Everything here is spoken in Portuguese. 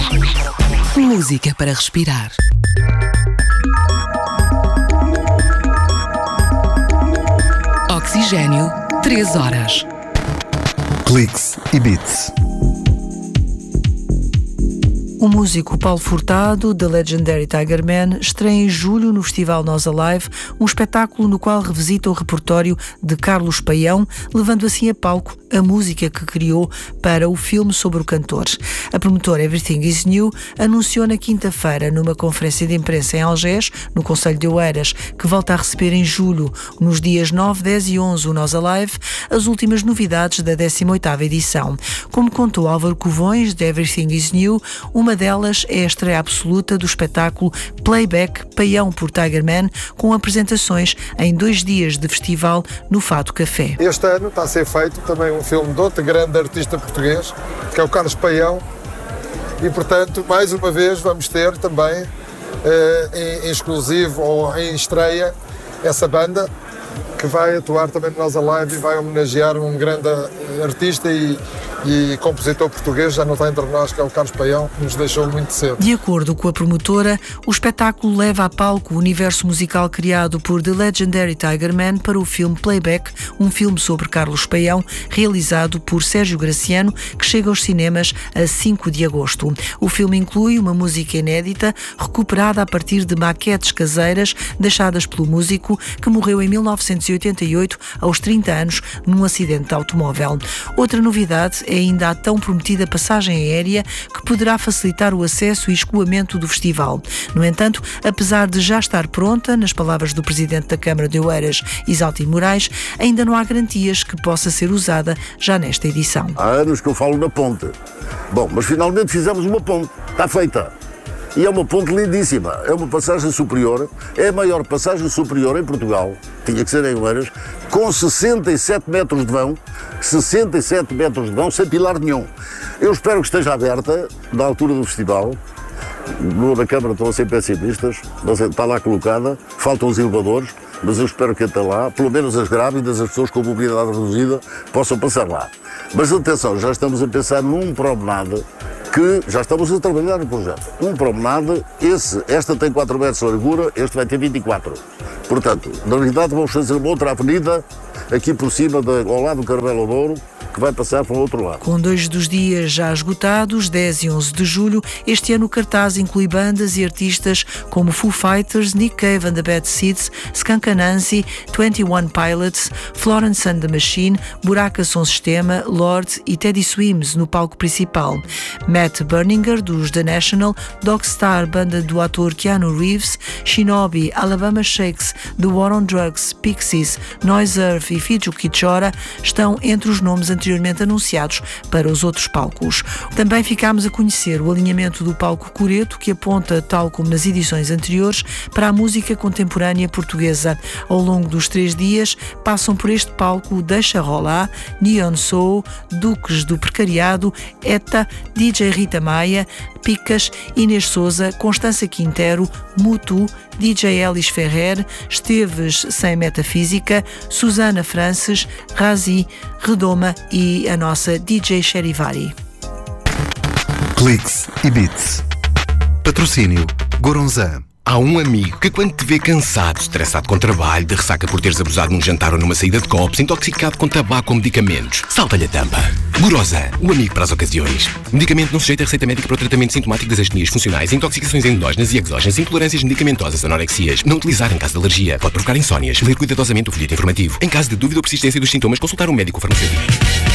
Música para respirar. Oxigênio, 3 horas. Cliques e Beats. O músico Paulo Furtado, The Legendary Tiger Man, estreia em julho no Festival Nós Alive, um espetáculo no qual revisita o repertório de Carlos Paião, levando assim a palco a música que criou para o filme sobre o cantor. A promotora Everything Is New anunciou na quinta-feira, numa conferência de imprensa em Algés, no Concelho de Oeiras, que volta a receber em julho, nos dias 9, 10 e 11, o Nós Alive, as últimas novidades da 18ª edição. Como contou Álvaro Covões, de Everything Is New, uma delas é a estreia absoluta do espetáculo Playback Paião por Tiger Man, com apresentações em 2 dias de festival no Fado Café. Este ano está a ser feito também um filme de outro grande artista português, que é o Carlos Paião, e portanto, mais uma vez, vamos ter também em exclusivo ou em estreia essa banda que vai atuar também no Nós Alive e vai homenagear um grande artista e compositor português, já não está entre nós, que é o Carlos Paião, que nos deixou muito cedo. De acordo com a promotora, o espetáculo leva a palco o universo musical criado por The Legendary Tiger Man para o filme Playback, um filme sobre Carlos Paião, realizado por Sérgio Graciano, que chega aos cinemas a 5 de agosto. O filme inclui uma música inédita, recuperada a partir de maquetes caseiras deixadas pelo músico, que morreu em 1988, aos 30 anos, num acidente de automóvel. Outra novidade é ainda a tão prometida passagem aérea, que poderá facilitar o acesso e escoamento do festival. No entanto, apesar de já estar pronta, nas palavras do presidente da Câmara de Oeiras, Isaltino Moraes, ainda não há garantias que possa ser usada já nesta edição. Há anos que eu falo na ponte. Bom, mas finalmente fizemos uma ponte. Está feita. E é uma ponte lindíssima. É uma passagem superior. É a maior passagem superior em Portugal. Tinha que ser em Oeiras. Com 67 metros de vão. 67 metros de vão, sem pilar nenhum. Eu espero que esteja aberta, na altura do festival. Na Câmara estão a ser pessimistas. Está lá colocada. Faltam os elevadores. Mas eu espero que até lá, pelo menos as grávidas, as pessoas com mobilidade reduzida, possam passar lá. Mas atenção, já estamos a pensar num promenade que já estamos a trabalhar no projeto. Um promenade, esta tem 4 metros de largura, este vai ter 24. Portanto, na realidade vamos fazer uma outra avenida aqui por cima, ao lado do Carmelo Douro, que vai passar para o outro lado. Com 2 dos dias já esgotados, 10 e 11 de julho, este ano o cartaz inclui bandas e artistas como Foo Fighters, Nick Cave and the Bad Seeds, Skunk Anansi, 21 Pilots, Florence and the Machine, Buraca Som Sistema, Lorde e Teddy Swims no palco principal. Matt Berninger, dos The National, Dogstar, banda do ator Keanu Reeves, Shinobi, Alabama Shakes, The War on Drugs, Pixies, Noise Earth e Fiju Kichora estão entre os nomes anteriormente anunciados para os outros palcos. Também ficámos a conhecer o alinhamento do palco Coreto, que aponta, tal como nas edições anteriores, para a música contemporânea portuguesa. Ao longo dos 3 dias, passam por este palco Deixa Rolar, Neon Soul, Duques do Precariado, ETA, DJ Rita Maia, Picas, Inês Souza, Constança Quintero, Mutu, DJ Elis Ferrer, Esteves Sem Metafísica, Susana Frances, Razi, Redoma e a nossa DJ Cherivari. Cliques e Beats. Patrocínio Goronzan. Há um amigo que, quando te vê cansado, estressado com trabalho, de ressaca por teres abusado num jantar ou numa saída de copos, intoxicado com tabaco ou medicamentos, salta-lhe a tampa. Gorosan, o amigo para as ocasiões. Medicamento não sujeito a receita médica para o tratamento sintomático das astenias funcionais, intoxicações endógenas e exógenas, intolerâncias medicamentosas, anorexias. Não utilizar em caso de alergia. Pode provocar insónias. Ler cuidadosamente o folheto informativo. Em caso de dúvida ou persistência dos sintomas, consultar um médico farmacêutico.